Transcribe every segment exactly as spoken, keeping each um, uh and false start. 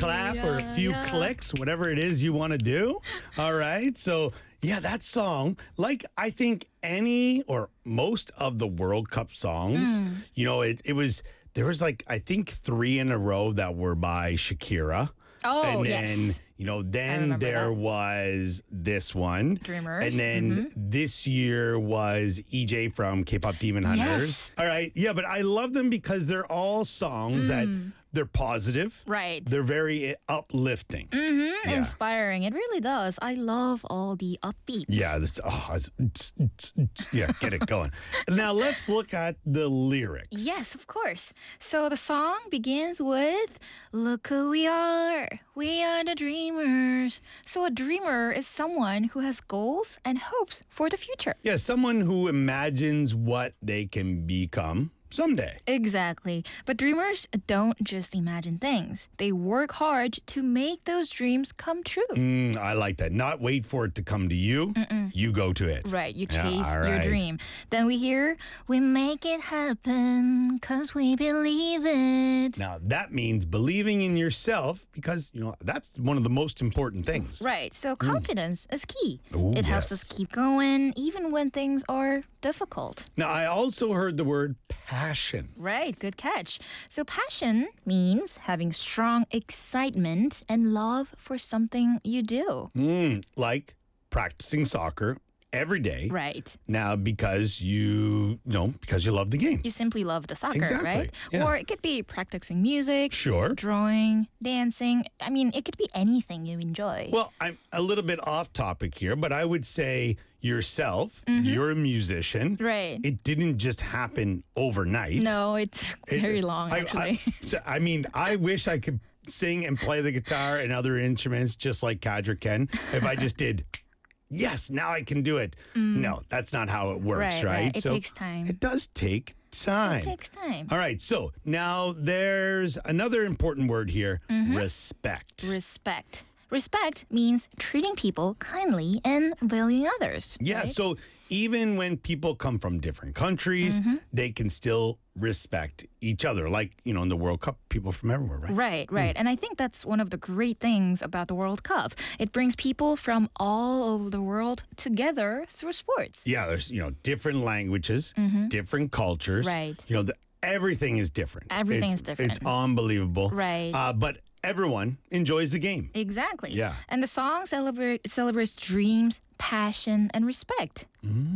clap or a Yeah, few yeah. clicks, whatever it is you want to do. All right. So, yeah, that song, like I think any or most of the World Cup songs, Mm. you know, it, it was, there was like, I think three in a row that were by Shakira. Oh, and yes. then, you know, then remember there that. was this one. Dreamers, And then this year was E J from K-Pop Demon Hunters. Yes. All right. Yeah, but I love them because they're all songs that they're positive. Right. They're very uplifting. Mm-hmm. Yeah. Inspiring. It really does. I love all the upbeats. Yeah, this, oh, it's, yeah, get it going. Now let's look at the lyrics. Yes, of course. So the song begins with, "Look who we are. We are the dreamers." So a dreamer is someone who has goals and hopes for the future. Yeah, someone who imagines what they can become someday. Exactly. But dreamers don't just imagine things. They work hard to make those dreams come true. Mm, I like that. Not wait for it to come to you. You go to it. Right, you Yeah, chase all your right. dream. Then we hear, "We make it happen cause we believe it." Now that means believing in yourself because, you know, that's one of the most important things. Right, so confidence is key. Ooh, it helps yes. us keep going even when things are difficult. Now I also heard the word passion. Right, good catch. So passion means having strong excitement and love for something you do. Mm, like practicing soccer every day. Right. Now because you, you know, because you love the game. You simply love the soccer, Exactly, right? yeah. Or it could be practicing music, Sure. drawing, dancing. I mean, it could be anything you enjoy. Well, I'm a little bit off topic here, but I would say yourself, you're a musician. Right. It didn't just happen overnight. No, it's It- very long, I- actually. I, so, I mean, I wish I could sing and play the guitar and other instruments just like Kadra can. If I just did, yes, now I can do it. No, that's not how it works, Right, right? right. It takes time. It does take time. It takes time. All right, so now there's another important word here, Mm-hmm. respect. Respect. Respect means treating people kindly and valuing others. Yeah, right? so even when people come from different countries, Mm-hmm. they can still respect each other. Like, you know, in the World Cup, people from everywhere, right? Right, right. And I think that's one of the great things about the World Cup. It brings people from all over the world together through sports. Yeah, there's, you know, different languages, different cultures. Mm-hmm. Right. You know, the, everything is different. Everything It's- is different. It's unbelievable. Right. Uh, but everyone enjoys the game. Exactly. Yeah. And the song celebrate, celebrates dreams, passion, and respect.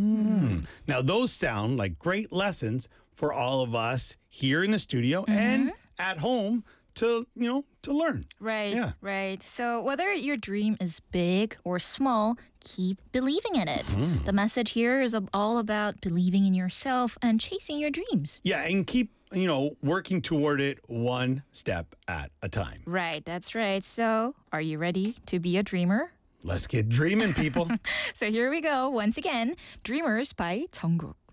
Now, those sound like great lessons for all of us here in the studio and at home to, you know, to learn. Right, Yeah. right. So whether your dream is big or small, keep believing in it. The message here is ab- all about believing in yourself and chasing your dreams. Yeah, and keep, you know, working toward it one step at a time. Right, that's right. So are you ready to be a dreamer? Let's get dreaming, people. So here we go once again. Dreamers by Jungkook.